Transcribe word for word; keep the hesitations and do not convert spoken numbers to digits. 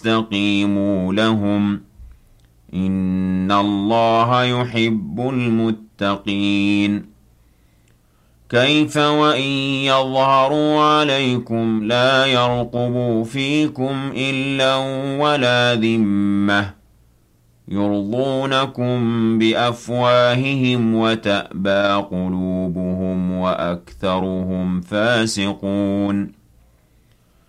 فاستقيموا لهم إن الله يحب المتقين كيف وإن يظهروا عليكم لا يرقبوا فيكم إلا ولا ذمة يرضونكم بأفواههم وتأبى قلوبهم وأكثرهم فاسقون